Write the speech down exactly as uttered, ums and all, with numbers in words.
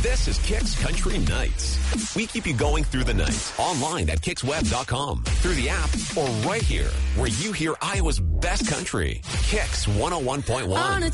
This is Kicks Country Nights. We keep you going through the night, online at kicks web dot com, through the app, or right here, where you hear Iowa's best country. Kicks one oh one point one.